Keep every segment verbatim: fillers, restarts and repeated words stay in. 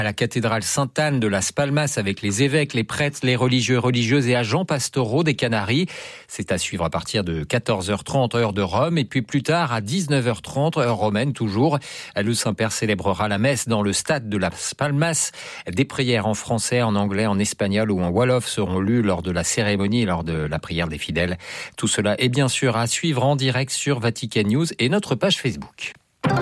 à la cathédrale Sainte-Anne de Las Palmas avec les évêques, les prêtres, les religieux et religieuses et agents pastoraux des Canaries. C'est à suivre à partir de quatorze heures trente heure de Rome et puis plus tard à dix-neuf heures trente heure romaine toujours. Le Saint-Père célébrera la messe dans le stade de Las Palmas. Des prières en français, en anglais, en espagnol ou en wolof seront lues lors de la cérémonie, lors de la prière des fidèles. Tout cela est bien sûr à suivre en direct sur Vatican News et notre page Facebook.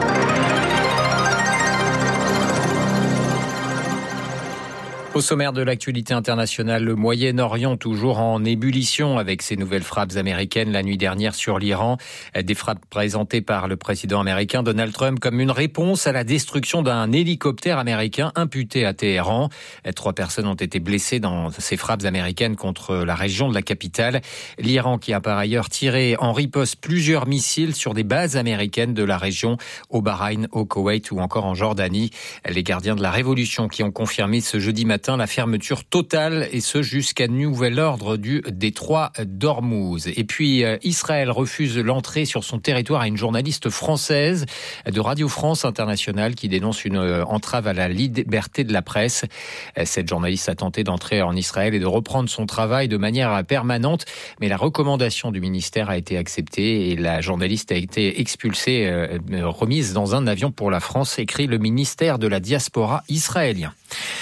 Au sommaire de l'actualité internationale, le Moyen-Orient toujours en ébullition avec ces nouvelles frappes américaines la nuit dernière sur l'Iran. Des frappes présentées par le président américain Donald Trump comme une réponse à la destruction d'un hélicoptère américain imputé à Téhéran. Trois personnes ont été blessées dans ces frappes américaines contre la région de la capitale. L'Iran qui a par ailleurs tiré en riposte plusieurs missiles sur des bases américaines de la région au Bahreïn, au Koweït ou encore en Jordanie. Les gardiens de la Révolution qui ont confirmé ce jeudi matin la fermeture totale et ce jusqu'à nouvel ordre du détroit d'Ormuz. Et puis Israël refuse l'entrée sur son territoire à une journaliste française de Radio France Internationale qui dénonce une entrave à la liberté de la presse. Cette journaliste a tenté d'entrer en Israël et de reprendre son travail de manière permanente, mais la recommandation du ministère a été acceptée et la journaliste a été expulsée, euh, remise dans un avion pour la France, écrit le ministère de la diaspora israélien.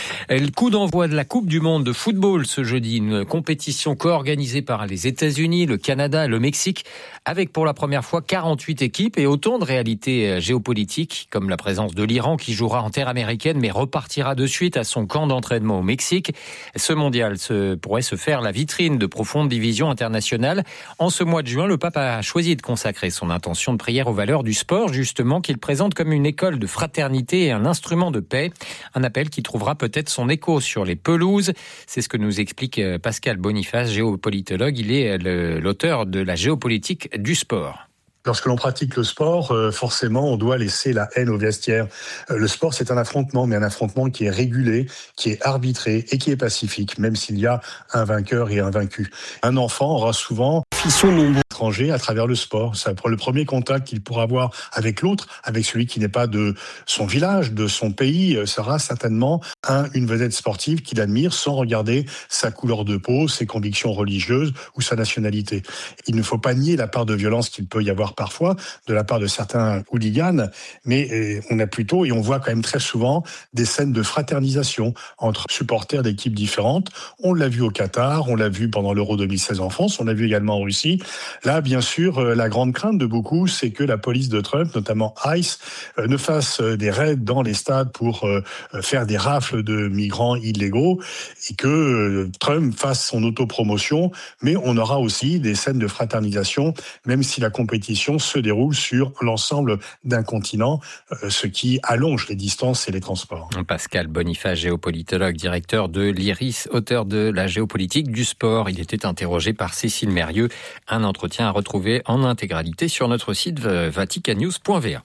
Le coup d'envoi de la Coupe du Monde de football ce jeudi, une compétition co-organisée par les États-Unis, le Canada et le Mexique, avec pour la première fois quarante-huit équipes et autant de réalités géopolitiques, comme la présence de l'Iran qui jouera en terre américaine mais repartira de suite à son camp d'entraînement au Mexique. Ce mondial se, pourrait se faire la vitrine de profondes divisions internationales. En ce mois de juin, le pape a choisi de consacrer son intention de prière aux valeurs du sport, justement, qu'il présente comme une école de fraternité et un instrument de paix. Un appel qui trouvera peut-être son écho sur les pelouses. C'est ce que nous explique Pascal Boniface, géopolitologue. Il est l'auteur de la géopolitique du sport. Lorsque l'on pratique le sport, forcément, on doit laisser la haine au vestiaire. Le sport, c'est un affrontement, mais un affrontement qui est régulé, qui est arbitré et qui est pacifique, même s'il y a un vainqueur et un vaincu. Un enfant aura souvent son nombre étranger à travers le sport. C'est le premier contact qu'il pourra avoir avec l'autre, avec celui qui n'est pas de son village, de son pays, sera certainement un, une vedette sportive qu'il admire sans regarder sa couleur de peau, ses convictions religieuses ou sa nationalité. Il ne faut pas nier la part de violence qu'il peut y avoir parfois de la part de certains hooligans, mais on a plutôt, et on voit quand même très souvent, des scènes de fraternisation entre supporters d'équipes différentes. On l'a vu au Qatar, on l'a vu pendant l'Euro deux mille seize en France, on l'a vu également en Russie. Là, bien sûr, la grande crainte de beaucoup, c'est que la police de Trump, notamment ICE, ne fasse des raids dans les stades pour faire des rafles de migrants illégaux et que Trump fasse son autopromotion, mais on aura aussi des scènes de fraternisation, même si la compétition se déroule sur l'ensemble d'un continent, ce qui allonge les distances et les transports. Pascal Boniface, géopolitologue, directeur de l'I R I S, auteur de la géopolitique du sport. Il était interrogé par Cécile Mérieux. Un entretien à retrouver en intégralité sur notre site vatican news point v a.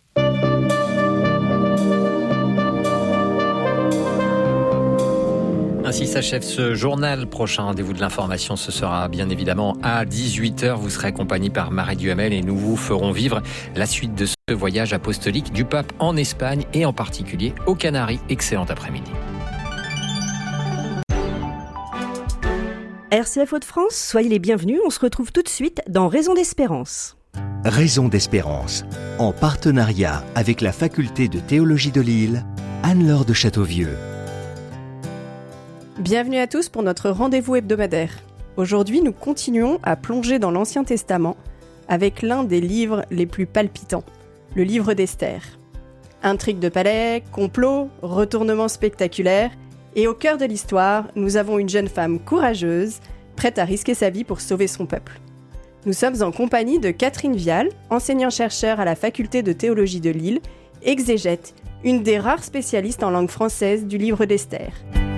Ainsi s'achève ce journal. Prochain rendez-vous de l'information, ce sera bien évidemment à dix-huit heures. Vous serez accompagné par Marie Duhamel et nous vous ferons vivre la suite de ce voyage apostolique du pape en Espagne et en particulier aux Canaries. Excellent après-midi. R C F Hauts-de-France, soyez les bienvenus. On se retrouve tout de suite dans Raison d'Espérance. Raison d'Espérance, en partenariat avec la Faculté de Théologie de Lille, Anne-Laure de Châteauvieux. Bienvenue à tous pour notre rendez-vous hebdomadaire. Aujourd'hui, nous continuons à plonger dans l'Ancien Testament avec l'un des livres les plus palpitants, le livre d'Esther. Intrigues de palais, complots, retournements spectaculaires, et au cœur de l'histoire, nous avons une jeune femme courageuse, prête à risquer sa vie pour sauver son peuple. Nous sommes en compagnie de Catherine Vial, enseignant-chercheur à la Faculté de Théologie de Lille, exégète, une des rares spécialistes en langue française du livre d'Esther.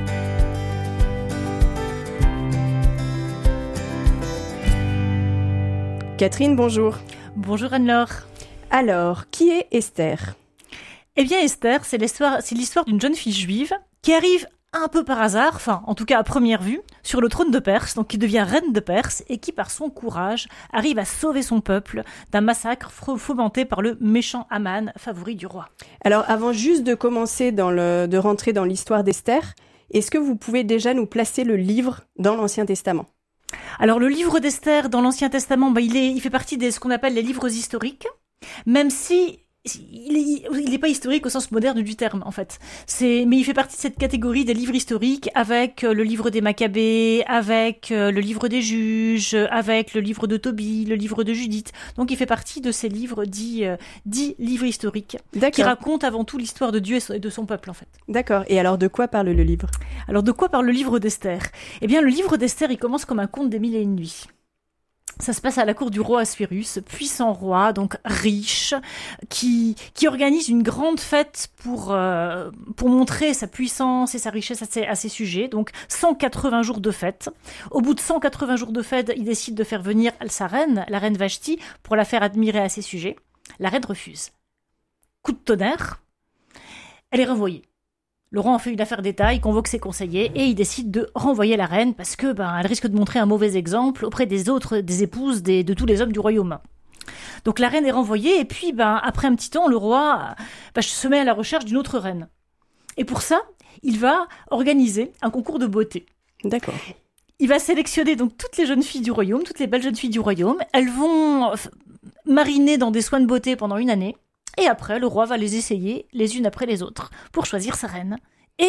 Catherine, bonjour. Bonjour Anne-Laure. Alors, qui est Esther ? Eh bien Esther, c'est l'histoire, c'est l'histoire d'une jeune fille juive qui arrive un peu par hasard, enfin en tout cas à première vue, sur le trône de Perse, donc qui devient reine de Perse et qui par son courage arrive à sauver son peuple d'un massacre fomenté par le méchant Aman, favori du roi. Alors avant juste de commencer dans le, de rentrer dans l'histoire d'Esther, est-ce que vous pouvez déjà nous placer le livre dans l'Ancien Testament ? Alors le livre d'Esther dans l'Ancien Testament, bah, il, est, il fait partie de ce qu'on appelle les livres historiques, même si il n'est pas historique au sens moderne du terme, en fait. C'est, mais il fait partie de cette catégorie des livres historiques avec le livre des Maccabées, avec le livre des Juges, avec le livre de Tobie, le livre de Judith. Donc il fait partie de ces livres dits, euh, dits livres historiques, D'accord. qui racontent avant tout l'histoire de Dieu et de son peuple, en fait. D'accord. Et alors de quoi parle le livre ? Alors de quoi parle le livre d'Esther ? Eh bien, le livre d'Esther, il commence comme un conte des mille et une nuits. Ça se passe à la cour du roi Assuérus, puissant roi, donc riche, qui qui organise une grande fête pour euh, pour montrer sa puissance et sa richesse à ses, à ses sujets. Donc cent quatre-vingts jours de fête. Au bout de cent quatre-vingts jours de fête, il décide de faire venir sa reine, la reine Vashti, pour la faire admirer à ses sujets. La reine refuse. Coup de tonnerre, elle est renvoyée. Le roi en fait une affaire d'État, il convoque ses conseillers et il décide de renvoyer la reine parce que ben elle risque de montrer un mauvais exemple auprès des autres, des épouses, des, de tous les hommes du royaume. Donc la reine est renvoyée et puis ben après un petit temps, le roi ben, se met à la recherche d'une autre reine. Et pour ça, il va organiser un concours de beauté. D'accord. Il va sélectionner donc toutes les jeunes filles du royaume, toutes les belles jeunes filles du royaume. Elles vont mariner dans des soins de beauté pendant une année. Et après, le roi va les essayer les unes après les autres pour choisir sa reine. Et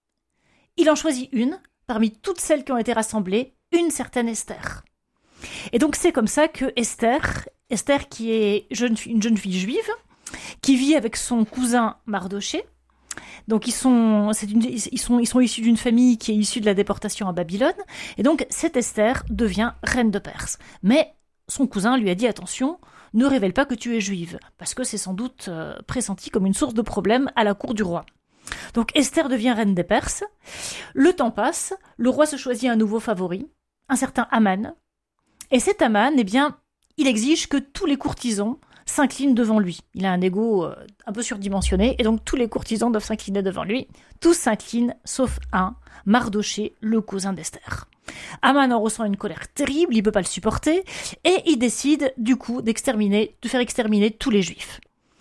il en choisit une, parmi toutes celles qui ont été rassemblées, une certaine Esther. Et donc c'est comme ça que Esther, Esther qui est jeune, une jeune fille juive, qui vit avec son cousin Mardoché. Donc ils sont, c'est une, ils sont, ils sont issus d'une famille qui est issue de la déportation à Babylone. Et donc cette Esther devient reine de Perse. Mais son cousin lui a dit attention, ne révèle pas que tu es juive, parce que c'est sans doute euh, pressenti comme une source de problème à la cour du roi. Donc Esther devient reine des Perses. Le temps passe, le roi se choisit un nouveau favori, un certain Aman. Et cet Aman, eh bien, il exige que tous les courtisans s'inclinent devant lui. Il a un ego euh, un peu surdimensionné, et donc tous les courtisans doivent s'incliner devant lui. Tous s'inclinent, sauf un, Mardoché, le cousin d'Esther. Aman en ressent une colère terrible, il ne peut pas le supporter, et il décide du coup d'exterminer, de faire exterminer tous les juifs.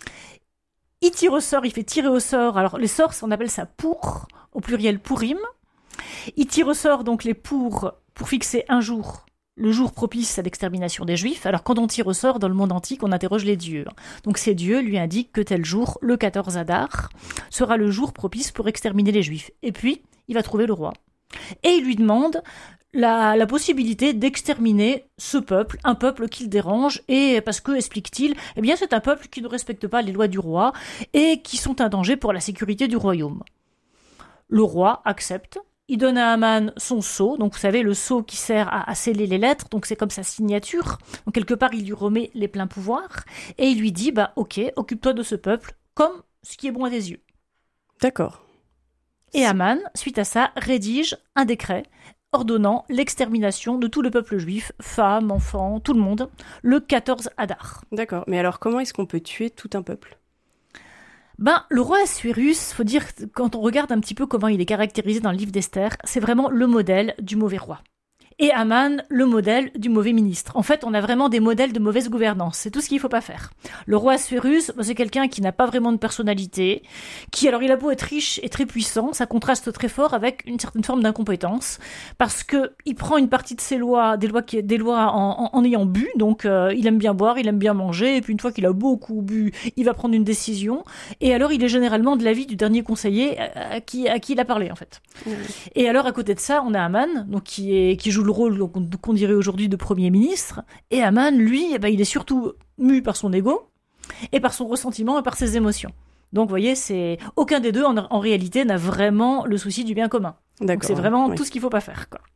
Il tire au sort, il fait tirer au sort, alors les sorts, on appelle ça pour, au pluriel pourim. Il tire au sort donc les pour pour fixer un jour, le jour propice à l'extermination des juifs. Alors quand on tire au sort dans le monde antique, on interroge les dieux. Donc ces dieux lui indiquent que tel jour, le quatorze Adar, sera le jour propice pour exterminer les juifs. Et puis, il va trouver le roi. Et il lui demande la, la possibilité d'exterminer ce peuple, un peuple qu'il dérange, et parce que, explique-t-il, eh bien c'est un peuple qui ne respecte pas les lois du roi et qui sont un danger pour la sécurité du royaume. Le roi accepte, il donne à Aman son sceau, donc vous savez le sceau qui sert à, à sceller les lettres, donc c'est comme sa signature, donc quelque part il lui remet les pleins pouvoirs, et il lui dit, bah ok, occupe-toi de ce peuple comme ce qui est bon à tes yeux. D'accord. Et Aman, suite à ça, rédige un décret ordonnant l'extermination de tout le peuple juif, femmes, enfants, tout le monde, le quatorze Adar. D'accord, mais alors comment est-ce qu'on peut tuer tout un peuple ? Ben, le roi Assuérus, faut dire, quand on regarde un petit peu comment il est caractérisé dans le livre d'Esther, c'est vraiment le modèle du mauvais roi. Et Aman, le modèle du mauvais ministre. En fait, on a vraiment des modèles de mauvaise gouvernance. C'est tout ce qu'il ne faut pas faire. Le roi Assuérus, c'est quelqu'un qui n'a pas vraiment de personnalité, qui, alors il a beau être riche et très puissant, ça contraste très fort avec une certaine forme d'incompétence, parce que il prend une partie de ses lois, des lois, qui, des lois en, en, en ayant bu, donc euh, il aime bien boire, il aime bien manger, et puis une fois qu'il a beaucoup bu, il va prendre une décision, et alors il est généralement de l'avis du dernier conseiller à, à, qui, à qui il a parlé, en fait. Mmh. Et alors, à côté de ça, on a Aman, donc qui, est, qui joue le rôle qu'on dirait aujourd'hui de Premier ministre, et Aman, lui, eh ben, il est surtout mu par son ego, et par son ressentiment, et par ses émotions. Donc, vous voyez, c'est aucun des deux, en, en réalité, n'a vraiment le souci du bien commun. Donc, c'est vraiment oui. tout ce qu'il ne faut pas faire, quoi.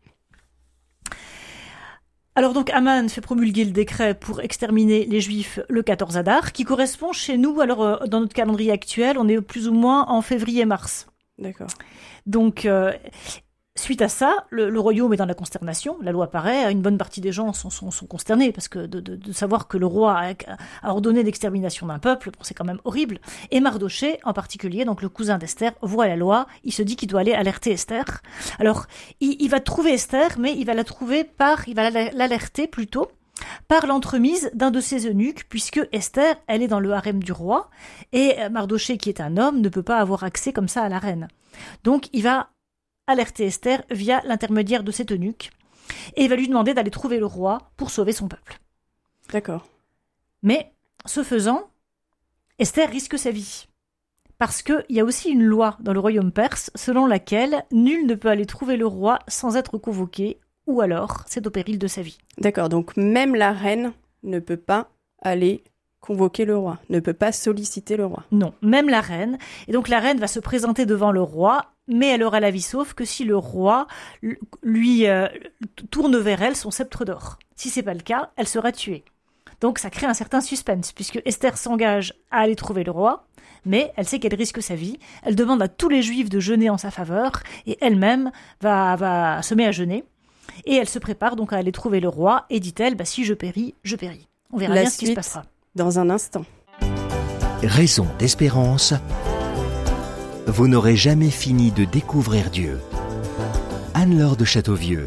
Alors donc, Aman fait promulguer le décret pour exterminer les Juifs le quatorze Adar, qui correspond chez nous, alors euh, dans notre calendrier actuel, on est plus ou moins en février-mars. D'accord. Donc... Euh, Suite à ça, le, le royaume est dans la consternation. La loi paraît, une bonne partie des gens sont, sont, sont consternés parce que de, de, de savoir que le roi a, a ordonné l'extermination d'un peuple, bon, c'est quand même horrible. Et Mardochée, en particulier, donc le cousin d'Esther, voit la loi. Il se dit qu'il doit aller alerter Esther. Alors, il, il va trouver Esther, mais il va la trouver par, il va l'alerter plutôt par l'entremise d'un de ses eunuques, puisque Esther, elle est dans le harem du roi, et Mardochée, qui est un homme, ne peut pas avoir accès comme ça à la reine. Donc, il va alerter Esther via l'intermédiaire de cet eunuque, et il va lui demander d'aller trouver le roi pour sauver son peuple. D'accord. Mais, ce faisant, Esther risque sa vie. Parce qu'il y a aussi une loi dans le royaume perse, selon laquelle nul ne peut aller trouver le roi sans être convoqué, ou alors c'est au péril de sa vie. D'accord, donc même la reine ne peut pas aller convoquer le roi, ne peut pas solliciter le roi. Non, même la reine. Et donc la reine va se présenter devant le roi, mais elle aura la vie sauve que si le roi lui euh, tourne vers elle son sceptre d'or. Si c'est pas le cas, elle sera tuée. Donc ça crée un certain suspense, puisque Esther s'engage à aller trouver le roi, mais elle sait qu'elle risque sa vie. Elle demande à tous les juifs de jeûner en sa faveur, et elle-même va, va se mettre à jeûner. Et elle se prépare donc à aller trouver le roi, et dit-elle, bah, si je péris, je péris. On verra La bien ce qui se suite, passera. Dans un instant. Raison d'espérance. Vous n'aurez jamais fini de découvrir Dieu. Anne-Laure de Châteauvieux.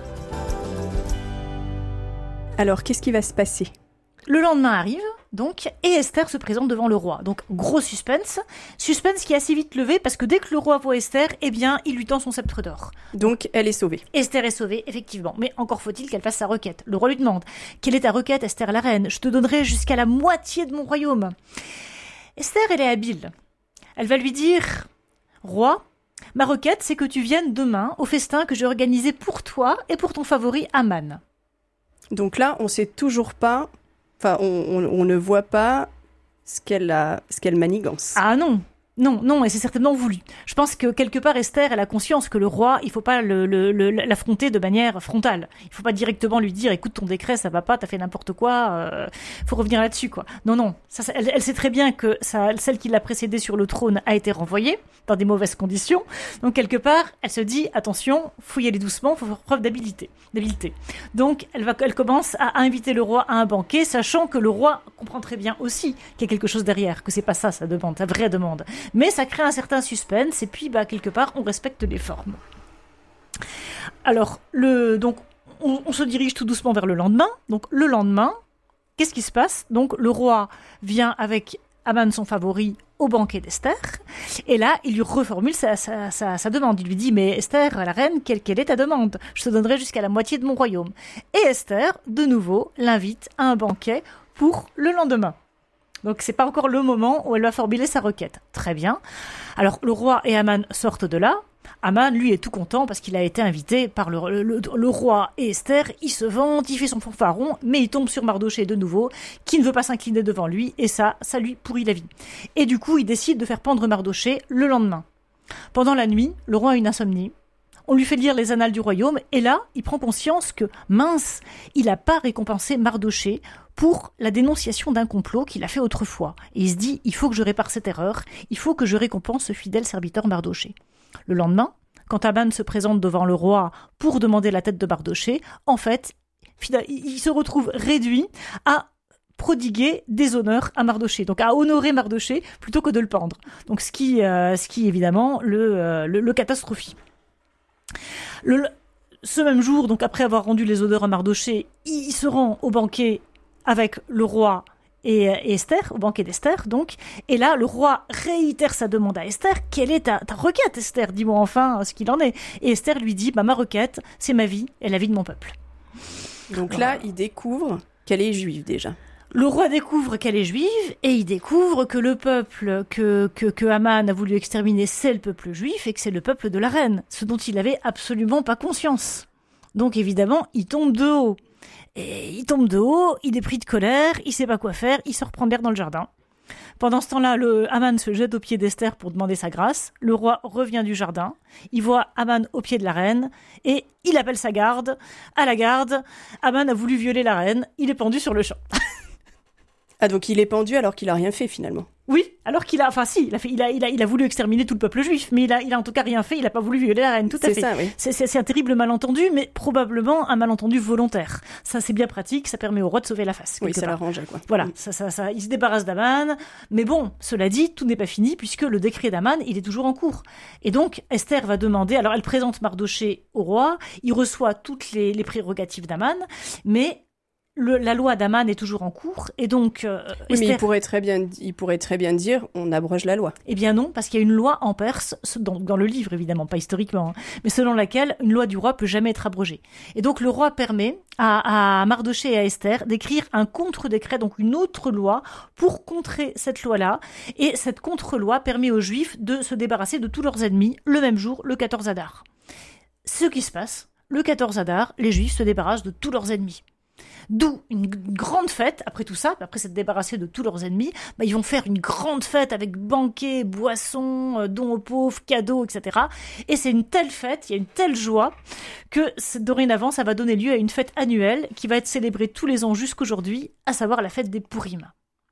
Alors, qu'est-ce qui va se passer ? Le lendemain arrive, donc, et Esther se présente devant le roi. Donc, gros suspense. Suspense qui est assez vite levé, parce que dès que le roi voit Esther, eh bien, il lui tend son sceptre d'or. Donc, elle est sauvée. Esther est sauvée, effectivement. Mais encore faut-il qu'elle fasse sa requête. Le roi lui demande « Quelle est ta requête, Esther la reine ? Je te donnerai jusqu'à la moitié de mon royaume. » Esther, elle est habile. Elle va lui dire « Roi, ma requête, c'est que tu viennes demain au festin que j'ai organisé pour toi et pour ton favori Aman. » Donc là, on sait toujours pas... Enfin, on, on, on ne voit pas ce qu'elle a, ce qu'elle manigance. Ah non, non, non, et c'est certainement voulu. Je pense que quelque part, Esther, elle a conscience que le roi, il faut pas le, le, le, l'affronter de manière frontale. Il faut pas directement lui dire, écoute, ton décret, ça va pas, t'as fait n'importe quoi, euh, faut revenir là-dessus, quoi. Non, non, ça, ça, elle, elle sait très bien que ça, celle qui l'a précédée sur le trône a été renvoyée dans des mauvaises conditions. Donc, quelque part, elle se dit, attention, faut y aller doucement, faut faire preuve d'habileté. d'habileté. Donc, elle, va, elle commence à inviter le roi à un banquet, sachant que le roi comprend très bien aussi qu'il y a quelque chose derrière, que c'est pas ça sa demande, sa vraie demande. Mais ça crée un certain suspense, et puis, bah, quelque part, on respecte les formes. Alors, le, donc, on, on se dirige tout doucement vers le lendemain. Donc, le lendemain, qu'est-ce qui se passe ? Donc, le roi vient avec Aman, son favori, au banquet d'Esther. Et là, il lui reformule sa, sa, sa, sa demande. Il lui dit, mais Esther, la reine, quelle, quelle est ta demande ? Je te donnerai jusqu'à la moitié de mon royaume. Et Esther, de nouveau, l'invite à un banquet pour le lendemain. Donc, c'est pas encore le moment où elle va formuler sa requête. Très bien. Alors, le roi et Aman sortent de là. Aman, lui, est tout content parce qu'il a été invité par le, le, le roi et Esther. Il se vante, il fait son fanfaron, mais il tombe sur Mardochée de nouveau, qui ne veut pas s'incliner devant lui, et ça, ça lui pourrit la vie. Et du coup, il décide de faire pendre Mardochée le lendemain. Pendant la nuit, le roi a une insomnie. On lui fait lire les annales du royaume, et là, il prend conscience que, mince, il n'a pas récompensé Mardochée pour la dénonciation d'un complot qu'il a fait autrefois. Et il se dit, il faut que je répare cette erreur, il faut que je récompense ce fidèle serviteur Mardochée. Le lendemain, quand Aman se présente devant le roi pour demander la tête de Mardochée, en fait, il se retrouve réduit à prodiguer des honneurs à Mardochée, donc à honorer Mardochée plutôt que de le pendre. Donc ce qui, euh, ce qui évidemment, le, euh, le, le catastrophie. Le, ce même jour, donc après avoir rendu les honneurs à Mardochée, il se rend au banquet avec le roi et, et Esther, au banquet d'Esther, donc. Et là, le roi réitère sa demande à Esther. Quelle est ta, ta requête, Esther ? Dis-moi enfin ce qu'il en est. Et Esther lui dit, bah, ma requête, c'est ma vie et la vie de mon peuple. Donc là, il découvre qu'elle est juive déjà. Le roi découvre qu'elle est juive et il découvre que le peuple que, que, que Aman a voulu exterminer, c'est le peuple juif et que c'est le peuple de la reine, ce dont il avait absolument pas conscience. Donc évidemment, il tombe de haut. Et il tombe de haut, il est pris de colère, il sait pas quoi faire, il se reprend l'air dans le jardin. Pendant ce temps-là, le Aman se jette aux pieds d'Esther pour demander sa grâce. Le roi revient du jardin, il voit Aman au pied de la reine et il appelle sa garde. À la garde, Aman a voulu violer la reine, il est pendu sur le champ. Ah, donc il est pendu alors qu'il a rien fait finalement. Oui, alors qu'il a, enfin si, il a, fait, il, a, il, a, il a voulu exterminer tout le peuple juif, mais il a, il a en tout cas rien fait, il n'a pas voulu violer la reine, tout à c'est fait. Ça, oui. c'est, c'est, c'est un terrible malentendu, mais probablement un malentendu volontaire. Ça, c'est bien pratique, ça permet au roi de sauver la face. Oui, ça part. l'arrange, quoi. Voilà, Mm. ça, ça, ça, il se débarrasse d'Aman, mais bon, cela dit, tout n'est pas fini, puisque le décret d'Aman, il est toujours en cours. Et donc, Esther va demander, alors elle présente Mardochée au roi, il reçoit toutes les, les prérogatives d'Aman, mais... Le, la loi d'Aman est toujours en cours, et donc... Euh, oui, Esther... mais il pourrait, très bien, il pourrait très bien dire « on abroge la loi ». Eh bien non, parce qu'il y a une loi en Perse, dans, dans le livre évidemment, pas historiquement, hein, mais selon laquelle une loi du roi peut jamais être abrogée. Et donc le roi permet à, à Mardochée et à Esther d'écrire un contre-décret, donc une autre loi, pour contrer cette loi-là, et cette contre-loi permet aux Juifs de se débarrasser de tous leurs ennemis le même jour, le quatorze Adar. Ce qui se passe, le quatorze Adar, les Juifs se débarrassent de tous leurs ennemis. D'où une grande fête, après tout ça, après s'être débarrassé de tous leurs ennemis, bah, ils vont faire une grande fête avec banquets, boissons, euh, dons aux pauvres, cadeaux, et cetera. Et c'est une telle fête, il y a une telle joie, que dorénavant, ça va donner lieu à une fête annuelle qui va être célébrée tous les ans jusqu'aujourd'hui, à savoir la fête des Pourim.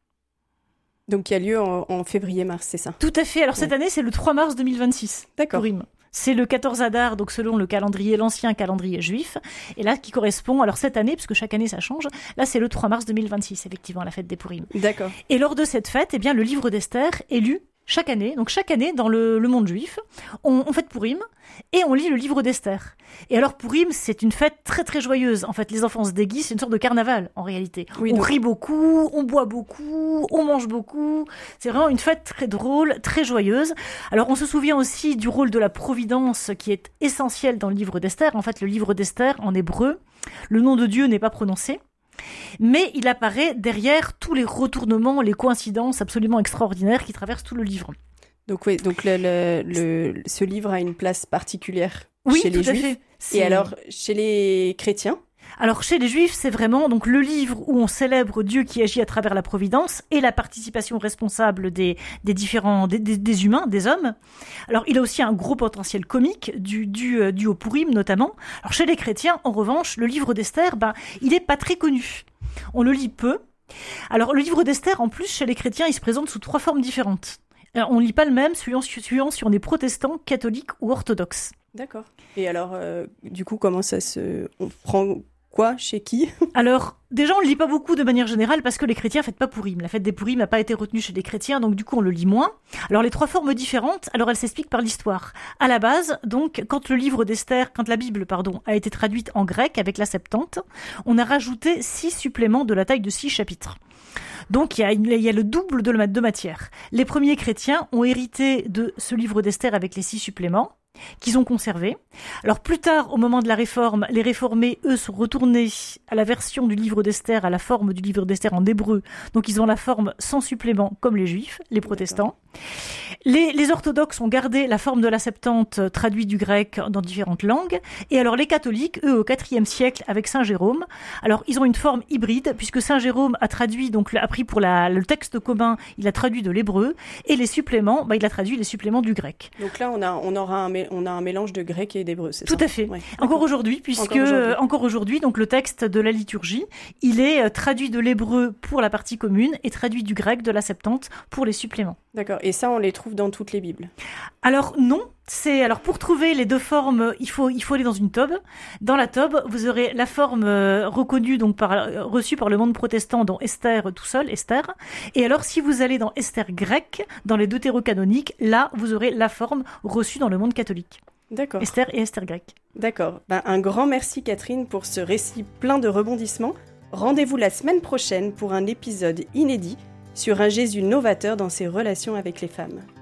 Donc qui a lieu en, en février-mars, c'est ça? Tout à fait. Alors cette ouais. année, c'est le trois mars deux mille vingt-six. D'accord. Pourim. C'est le quatorze Adar, donc selon le calendrier, l'ancien calendrier juif. Et là, qui correspond, alors cette année, parce que chaque année ça change, là c'est le trois mars deux mille vingt-six, effectivement, la fête des Pourim. D'accord. Et lors de cette fête, eh bien, le livre d'Esther est lu chaque année. Donc chaque année, dans le, le monde juif, on, on fête Pourim et on lit le livre d'Esther. Et alors Pourim, c'est une fête très très joyeuse. En fait, les enfants se déguisent, c'est une sorte de carnaval en réalité. Oui, on donc... rit beaucoup, on boit beaucoup, on mange beaucoup. C'est vraiment une fête très drôle, très joyeuse. Alors on se souvient aussi du rôle de la providence qui est essentiel dans le livre d'Esther. En fait, le livre d'Esther, en hébreu, le nom de Dieu n'est pas prononcé. Mais il apparaît derrière tous les retournements, les coïncidences absolument extraordinaires qui traversent tout le livre. Donc oui, donc le, le, le, ce livre a une place particulière oui, chez les tout à Juifs. Fait. C'est... Et alors, chez les chrétiens ? Alors chez les Juifs, c'est vraiment donc le livre où on célèbre Dieu qui agit à travers la providence et la participation responsable des, des différents des, des, des humains, des hommes. Alors il a aussi un gros potentiel comique dû, dû, dû au Pourim notamment. Alors chez les chrétiens, en revanche, le livre d'Esther, ben il est pas très connu. On le lit peu. Alors le livre d'Esther, en plus, chez les chrétiens, il se présente sous trois formes différentes. Alors, on lit pas le même suivant, suivant si on est protestant, catholique ou orthodoxe. D'accord. Et alors, euh, du coup, comment ça se... On prend quoi chez qui ? Alors, déjà, on ne le lit pas beaucoup de manière générale parce que les chrétiens ne fêtent pas Pourim. La fête des Pourim n'a pas été retenue chez les chrétiens, donc du coup, on le lit moins. Alors, les trois formes différentes, alors elles s'expliquent par l'histoire. À la base, donc, quand le livre d'Esther, quand la Bible, pardon, a été traduite en grec avec la Septante, on a rajouté six suppléments de la taille de six chapitres. Donc il y a, il y a le double de, de matière. Les premiers chrétiens ont hérité de ce livre d'Esther avec les six suppléments qu'ils ont conservés. Alors plus tard, au moment de la réforme, les réformés, eux, sont retournés à la version du livre d'Esther, à la forme du livre d'Esther en hébreu. Donc ils ont la forme sans supplément, comme les juifs, les protestants. Les, les orthodoxes ont gardé la forme de la Septante traduite du grec dans différentes langues. Et alors les catholiques, eux, au quatrième siècle, avec Saint Jérôme, alors ils ont une forme hybride, puisque Saint Jérôme a traduit, donc a pris pour la, le texte commun, il a traduit de l'hébreu, et les suppléments, bah, il a traduit les suppléments du grec. Donc là, on a, on aura un, on a un mélange de grec et d'hébreu, c'est Tout ça ? à fait. Ouais. Encore aujourd'hui, puisque encore aujourd'hui. Euh, encore aujourd'hui, donc le texte de la liturgie, il est euh, traduit de l'hébreu pour la partie commune et traduit du grec de la Septante pour les suppléments. D'accord. Et ça, on les trouve dans toutes les Bibles ? Alors non. C'est alors pour trouver les deux formes, il faut il faut aller dans une tobe. Dans la tobe, vous aurez la forme euh, reconnue donc par euh, reçue par le monde protestant dans Esther tout seul, Esther. Et alors si vous allez dans Esther grecque, dans les deutérocanoniques, là vous aurez la forme reçue dans le monde catholique. D'accord. Esther et Esther grecque. D'accord. Ben, un grand merci Catherine pour ce récit plein de rebondissements. Rendez-vous la semaine prochaine pour un épisode inédit sur un Jésus novateur dans ses relations avec les femmes.